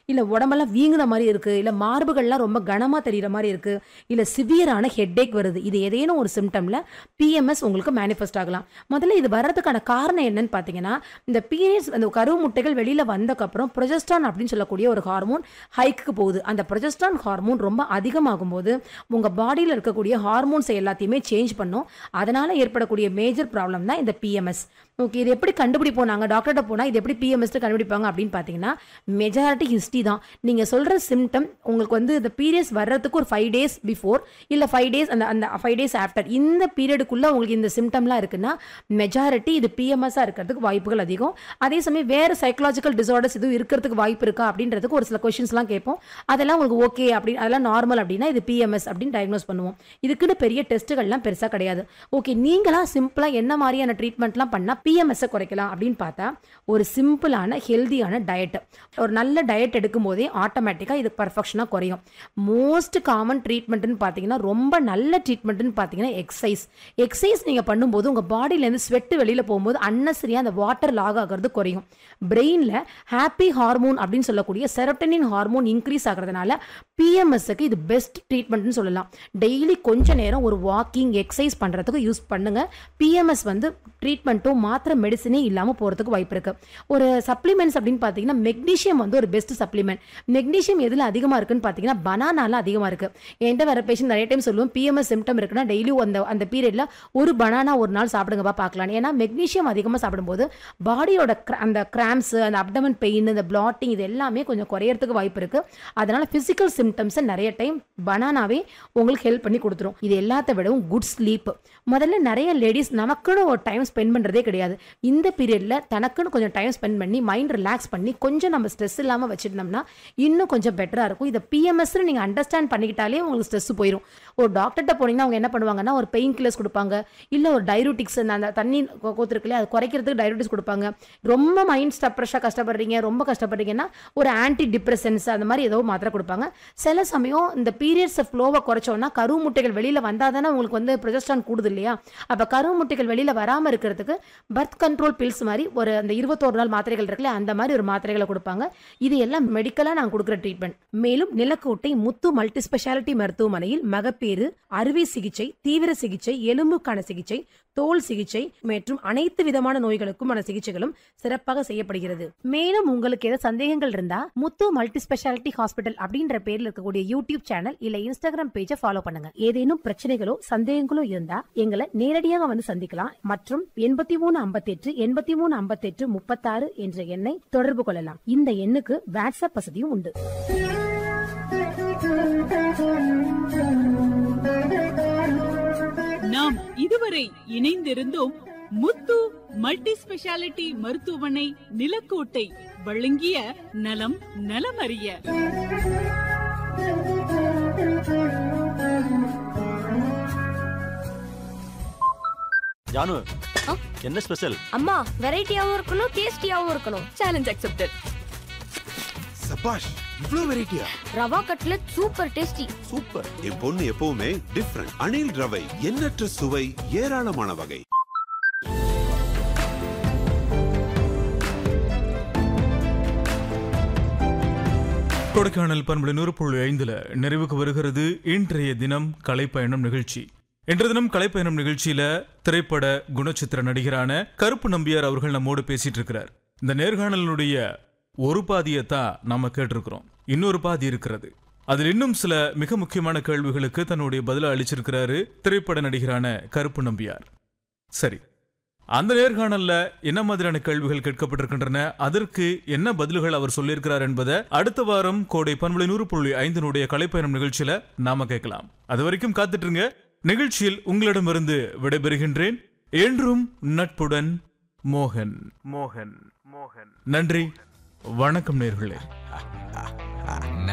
இல்ல உடம்பெல்லாம் வீங்குன மாதிரி இருக்கு, இல்ல மார்புகள்லாம் ரொம்ப கனமா தெரியுற மாதிரி இருக்கு, இல்ல சிவியரான ஹெட்டேக் வருது, இது ஏதேனும் ஒரு சிம்டம்ல பிஎம்எஸ் உங்களுக்கு மேனிஃபெஸ்ட் ஆகலாம். முதல்ல இது வர்றதுக்கான காரணம் என்னன்னு பாத்தீங்கன்னா, இந்த பீரியட்ஸ் அந்த கரு முட்டைகள் வெளியில வந்தக்கப்புறம் ப்ரொஜெஸ்ட்ரான் அப்படின்னு சொல்லக்கூடிய ஒரு ஹார்மோன் ஹைக்கு போகுது. அந்த ப்ரொஜெஸ்ட்ரான் ஹார்மோன் ரொம்ப அதிகமாகும் போது உங்க பாடியில் இருக்கக்கூடிய ஹார்மோன்ஸ் எல்லாத்தையுமே சேஞ்ச் பண்ணும். அதனால ஏற்படக்கூடிய மேஜர் ப்ராப்ளம் தான் இந்த பிஎம்எஸ். ஓகே, இது எப்படி கண்டுபிடிப்போம்? நாங்கள் டாக்டர்கிட்ட போனால் இது எப்படி பிஎம்எஸ் கண்டுபிடிப்பாங்க அப்படின்னு பார்த்தீங்கன்னா, மெஜாரிட்டி ஹிஸ்ட்ரி தான். நீங்கள் சொல்கிற சிம்டம் உங்களுக்கு வந்து இந்த பீரியட்ஸ் வர்றதுக்கு ஒரு 5 days பிஃபோர் இல்லை 5 days அந்த அந்த 5 days ஆஃப்டர் இந்த பீரியடுக்குள்ளே உங்களுக்கு இந்த சிம்டம்லாம் இருக்குன்னா மெஜாரிட்டி இது பிஎம்எஸ்ஸாக இருக்கிறதுக்கு வாய்ப்புகள் அதிகம். அதே சமயம் வேறு சைக்கலாஜிக்கல் டிசார்டர்ஸ் இதுவும் இருக்கிறதுக்கு வாய்ப்பு இருக்கா அப்படின்றதுக்கு ஒரு சில கொஷின்ஸ்லாம் கேட்போம். அதெல்லாம் உங்களுக்கு ஓகே அப்படி அதெல்லாம் நார்மல் அப்படின்னா இது பிஎம்எஸ் அப்படின்னு டயக்னோஸ் பண்ணுவோம். இதுக்குன்னு பெரிய டெஸ்ட்டுகள்லாம் பெருசாக கிடையாது. ஓகே, நீங்களாம் சிம்பிளாக என்ன மாதிரியான ட்ரீட்மெண்ட்லாம் பண்ணால் பிஎம்எஸ் குறைக்கலாம் அப்படின்னு பார்த்தா, ஒரு சிம்பிளான ஹெல்தியான டயட், ஒரு நல்ல டயட் எடுக்கும் போதே ஆட்டோமேட்டிக்காக இது பர்ஃபெக்ஷனாக குறையும். மோஸ்ட் காமன் ட்ரீட்மெண்ட்னு பார்த்தீங்கன்னா, ரொம்ப நல்ல ட்ரீட்மெண்ட்னு பார்த்தீங்கன்னா எக்ஸசைஸ் நீங்கள் பண்ணும்போது உங்கள் பாடியிலேருந்து ஸ்வெட்டு வெளியில் போகும்போது அன்னசரியாக அந்த வாட்டர் லாக் ஆகிறது குறையும். பிரெயினில் ஹாப்பி ஹார்மோன் அப்படின்னு சொல்லக்கூடிய செரோட்டனின் ஹார்மோன் இன்க்ரீஸ் ஆகிறதுனால பிஎம்எஸ்க்கு இது பெஸ்ட் ட்ரீட்மெண்ட்னு சொல்லலாம். டெய்லி கொஞ்ச நேரம் ஒரு வாக்கிங் எக்ஸசைஸ் பண்ணுறதுக்கு யூஸ் பண்ணுங்க. பிஎம்எஸ் வந்து ட்ரீட்மெண்ட்டும் மாத்திரை மெடிசனே இல்லாமல் போகிறதுக்கு வாய்ப்பு இருக்கு. ஒரு சப்ளிமெண்ட்ஸ் அப்படின்னு பார்த்தீங்கன்னா மெக்னீஷியம் வந்து ஒரு பெஸ்ட் சப்ளிமெண்ட். மெக்னீஷியம் எதில் அதிகமாக இருக்குன்னு பார்த்தீங்கன்னா பனானால அதிகமாக இருக்கு. என்கிட்ட வர பேஷண்ட் நிறைய டைம் சொல்லுவோம், பிஎம்எஸ் சிம்டம் இருக்குன்னா டெய்லி அந்த பீரியட்ல ஒரு பனானா ஒரு நாள் சாப்பிடுங்கப்பா பார்க்கலாம். ஏன்னா மெக்னீஷியம் அதிகமாக சாப்பிடும்போது பாடியோட அந்த கிராம்ஸ், அந்த அப்டமன் பெயின், இந்த பிளாட்டிங் இது எல்லாமே கொஞ்சம் குறையறதுக்கு வாய்ப்பு இருக்கு. அதனால பிசிக்கல் சிம்டம்ஸ் நிறைய டைம் பனானாவே உங்களுக்கு ஹெல்ப் பண்ணி கொடுத்துரும். இது எல்லாத்த விடவும் குட் ஸ்லீப். முதல்ல நிறைய லேடிஸ் நமக்குன்னு ஒரு டைம் ஸ்பெண்ட் பண்றதே கிடையாது. இந்த பீரியட்ல தனக்குன்னு கொஞ்சம் டைம் ஸ்பெண்ட் பண்ணி மைண்ட் ரிலாக்ஸ் பண்ணி கொஞ்சம் நம்ம ஸ்ட்ரெஸ் இல்லாம வச்சிருந்தோம்னா இன்னும் கொஞ்சம் பெட்டரா இருக்கும். இதை பிஎம்எஸ் நீங்க அண்டர்ஸ்டாண்ட் பண்ணிக்கிட்டாலே உங்களுக்கு ஸ்ட்ரெஸ் போயிடும். ஒரு டாக்டர்கிட்ட போனீங்கன்னா அவங்க என்ன பண்ணுவாங்கன்னா ஒரு பெயின் கில்லர்ஸ் கொடுப்பாங்க, இல்ல ஒரு டையூட்டிக்ஸ் அந்த தண்ணி கோத்திருக்குல்ல அது குறைக்கிறதுக்கு டையூட்டிக்ஸ் கொடுப்பாங்க. ரொம்ப மைண்ட் ப்ரெஷர் கஷ்டப்படுறீங்க, ரொம்ப கஷ்டப்படுறீங்கன்னா ஒரு ஆன்டி டிப்ரெசன்ஸ் அந்த மாதிரி ஏதோ மாத்திரை கொடுப்பாங்க. சில சமயம் இந்த பீரியட்ஸ் ஃப்ளோவை குறைச்சோம்னா கரு முட்டைகள் வெளியில வந்தாதானே உங்களுக்கு வந்து ப்ரொஜெஸ்ட்ரான் கூடுது இல்லையா? அப்ப கரு முட்டைகள் வெளியில வராம இருக்கிறதுக்கு பர்த் கண்ட்ரோல் பில்ஸ் மாதிரி ஒரு அந்த 21 நாள் மாத்திரைகள் இருக்குல்ல அந்த மாதிரி ஒரு மாத்திரைகளை கொடுப்பாங்க. இது எல்லாம் மெடிக்கலா நாங்கள் கொடுக்குற ட்ரீட்மெண்ட். மேலும் நிலக்கோட்டை முத்து மல்டி ஸ்பெஷாலிட்டி மருத்துவமனையில் மகப்பேறு, அறுவை சிகிச்சை, தீவிர சிகிச்சை, எலும்புக்கான சிகிச்சை, தோல் சிகிச்சை மற்றும் அனைத்து விதமான நோய்களுக்குமான சிகிச்சைகளும் சிறப்பாக செய்யப்படுகிறது. மேலும் உங்களுக்கு ஏதாவது சந்தேகங்கள் இருந்தா முத்து மல்டி ஸ்பெஷாலிட்டி ஹாஸ்பிட்டல் அப்படின்ற பேர்ல இருக்கக்கூடிய யூடியூப் சேனல் இல்ல இன்ஸ்டாகிராம் பேஜை ஃபாலோ பண்ணுங்க. ஏதேனும் பிரச்சனைகளோ சந்தேகங்களோ இருந்தா எங்களை நேரடியாக வந்து சந்திக்கலாம். மற்றும் 8358 8358 36 என்ற எண்ணை தொடர்பு கொள்ளலாம். இந்த எண்ணுக்கு வாட்ஸ்அப் வசதியும் உண்டு. நாம் இதுவரை இணைந்திருந்தோம் முத்து மல்டி ஸ்பெஷாலிட்டி மருத்துவமனை நிலக்கோட்டை வழங்கிய நலம் நலமறிய. ஜானு, என்ன ஸ்பெஷல்? அம்மா வெரைட்டியாவும் இருக்கணும், டேஸ்டியாவும் இருக்கணும். Challenge accepted. சபாஷ், இவ்ளோ வெரைட்டியா? Rava cutlet super tasty. Super. என் பொண்ணு எப்பவுமே டிஃபரண்ட். அணில் ரவை, எண்ணற்ற சுவை, ஏராளமான வகை. கொடைக்கானல் பண்பலை 100.5 நிறைவுக்கு வருகிறது இன்றைய தினம் கலைப்பயணம் நிகழ்ச்சி. இன்றைய தினம் கலைப்பயணம் நிகழ்ச்சியில திரைப்பட குணச்சித்திர நடிகரான கருப்பு நம்பியார் அவர்கள் நம்மோடு பேசிட்டு இருக்கிறார். இந்த நேர்காணலுடைய ஒரு பாதியத்தான் நாம கேட்டிருக்கிறோம், இன்னொரு பாதி இருக்கிறது. அதில் இன்னும் சில மிக முக்கியமான கேள்விகளுக்கு தன்னுடைய பதில அளிச்சிருக்கிறாரு திரைப்பட நடிகரான கருப்பு நம்பியார். சரி, அந்த நேர்காணல்ல என்ன மாதிரியான கேள்விகள் கேட்கப்பட்டிருக்கின்றன, அதற்கு என்ன பதில்கள் அவர் சொல்லியிருக்கிறார் என்பதை அடுத்த வாரம் கோடை பண்பலை 100.5 கலைப்பயணம் நிகழ்ச்சியில நாம கேட்கலாம். அது வரைக்கும் காத்துட்டுருங்க. நிகழ்ச்சியில் உங்களிடமிருந்து விடைபெறுகின்றேன். என்றும் நட்புடன் மோகன். நன்றி, வணக்கம் நேயர்களே.